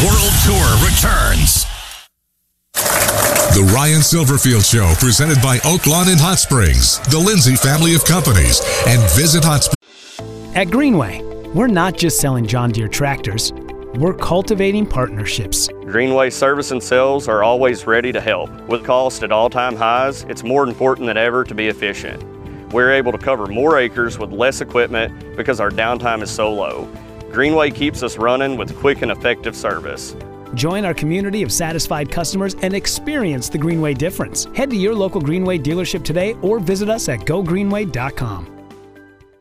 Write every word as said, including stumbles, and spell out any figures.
World Tour returns. The Ryan Silverfield Show, presented by Oaklawn and Hot Springs, the Lindsay family of companies, and Visit Hot Springs. At Greenway, we're not just selling John Deere tractors, we're cultivating partnerships. Greenway service and sales are always ready to help. With cost at all-time highs, it's more important than ever to be efficient. We're able to cover more acres with less equipment because our downtime is so low. Greenway keeps us running with quick and effective service. Join our community of satisfied customers and experience the Greenway difference. Head to your local Greenway dealership today or visit us at go greenway dot com.